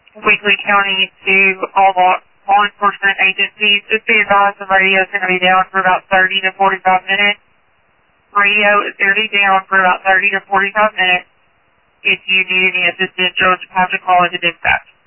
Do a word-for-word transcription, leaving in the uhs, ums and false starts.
Weekly County to all law, law enforcement agencies. Just be advised the radio is going to be down for about thirty to forty-five minutes. Radio is going to be down for about thirty to forty-five minutes. If you need any assistance, you'll have to call into dispatch.